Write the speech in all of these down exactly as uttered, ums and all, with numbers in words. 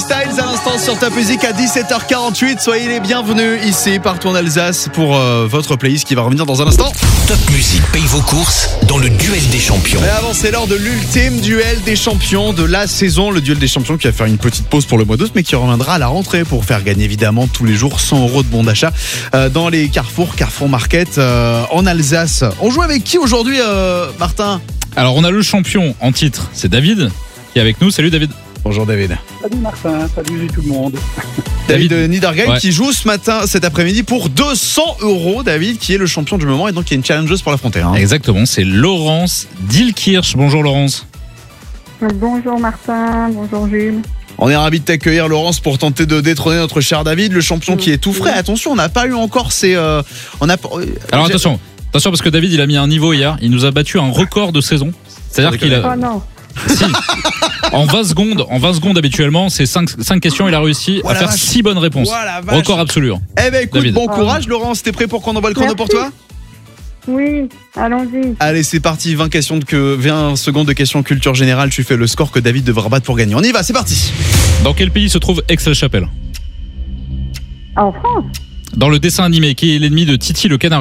Styles à l'instant sur Top Music à dix-sept heures quarante-huit. Soyez les bienvenus ici partout en Alsace pour euh, votre playlist qui va revenir dans un instant. Top Music paye vos courses dans le duel des champions. Mais avant, c'est l'heure de l'ultime duel des champions de la saison. Le duel des champions qui va faire une petite pause pour le mois d'août, mais qui reviendra à la rentrée pour faire gagner évidemment tous les jours cent euros de bons d'achat euh, dans les Carrefour, Carrefour Market euh, en Alsace. On joue avec qui aujourd'hui, euh, Martin ? Alors on a le champion en titre, c'est David qui est avec nous. Salut David. Bonjour David. Salut Martin, salut tout le monde. David, David Niedergren ouais. qui joue ce matin, cet après-midi pour deux cents euros. David qui est le champion du moment et donc qui est une challengeuse pour l'affronter. Hein. Exactement, c'est Laurence Dilkirch. Bonjour Laurence. Bonjour Martin, bonjour Jules. On est ravis de t'accueillir Laurence pour tenter de détrôner notre cher David, le champion qui est tout frais. Attention, on n'a pas eu encore ces... Euh, on a, euh, Alors attention, attention parce que David il a mis un niveau hier, il nous a battu un record de saison. C'est-à-dire qu'il a... Oh non. Si. En vingt secondes, en vingt secondes habituellement, c'est cinq, cinq questions, il a réussi oh à faire six bonnes réponses. Oh record absolu. Eh ben écoute, David. bon courage Laurence, t'es prêt pour qu'on envoie le chrono Merci. pour toi ? Oui, allons-y. Allez, c'est parti, vingt questions de que vingt secondes de questions culture générale, tu fais le score que David devra battre pour gagner. On y va, c'est parti. Dans quel pays se trouve Aix-la-Chapelle ? En France ? Dans le dessin animé, qui est l'ennemi de Titi le canari ?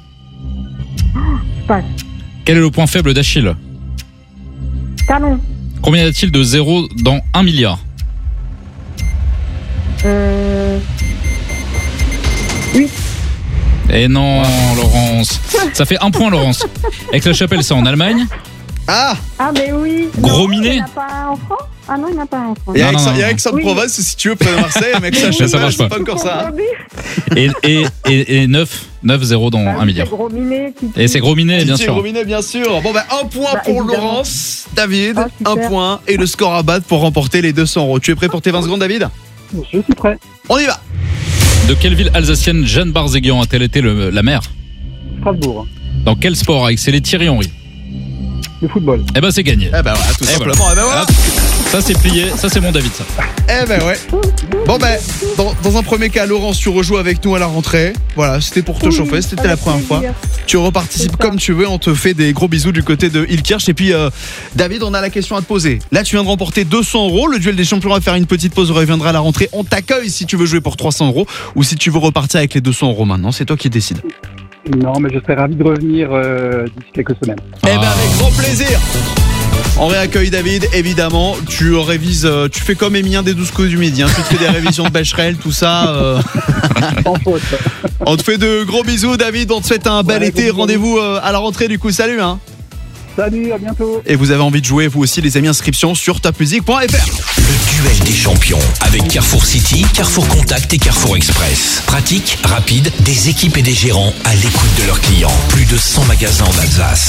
Passe. Quel est le point faible d'Achille ? Talon. Combien y a-t-il de zéros dans un milliard ? Euh... huit. Eh non, Laurence. Ça fait un point, Laurence. Aix-la-Chapelle, c'est en Allemagne. Ah, Ah ben oui. Gros Non, minet. Il n'y en a pas un en France ? Ah non, il n'y en a pas un en France. il y a Non, non, non. Aix-en-Provence si tu veux près de Marseille, mais Ça ça marche c'est pas. pas encore ça. hein. Et, et, et, et neuf, neuf zéros dans Ah oui, un milliard. c'est Gros minet. Titi. Et c'est gros minet, bien Titi sûr. Rominet, bien sûr. Bon, ben, un point Bah, pour évidemment. Laurence. David, Ah, un super. point. Et le score à battre pour remporter les deux cents euros. Tu es prêt pour tes vingt secondes, David ? Je suis prêt. On y va. De quelle ville alsacienne Jeanne Barzéguian a-t-elle été le- la mère ? Strasbourg. Dans quel sport a excellé Thierry Henry ? Le football. Eh ben c'est gagné. Eh ben voilà, tout Eh simplement. Eh ben voilà. Hop. Ça c'est plié, ça c'est mon David ça. Eh ben ouais. Bon ben, dans, dans un premier cas, Laurence, tu rejoues avec nous à la rentrée. Voilà, c'était pour te Oui, chauffer, c'était avec la première fois. plaisir. Tu reparticipes C'est ça. comme tu veux, on te fait des gros bisous du côté de Ilkirch. Et puis, euh, David, on a la question à te poser. Là, tu viens de remporter deux cents euros. Le duel des champions va faire une petite pause, reviendra à la rentrée. On t'accueille si tu veux jouer pour trois cents euros ou si tu veux repartir avec les deux cents euros maintenant. C'est toi qui décides. Non, mais je serais ravi de revenir euh, d'ici quelques semaines. Eh ben, Ah. avec grand plaisir. On réaccueille David, évidemment. Tu révises, euh, tu fais comme Émilien des douze coups du midi. Hein. Tu te fais des révisions de Becherel, tout ça. euh. En faute. On te fait de gros bisous, David. On te souhaite un bel Ouais, été. gros bisous. Rendez-vous euh, à la rentrée, du coup. Salut. Hein. Salut, à bientôt. Et vous avez envie de jouer, vous aussi, les amis, inscription sur top music point f r. Le duel des champions avec Carrefour City, Carrefour Contact et Carrefour Express. Pratique, rapide, des équipes et des gérants à l'écoute de leurs clients. Plus de cent magasins en Alsace.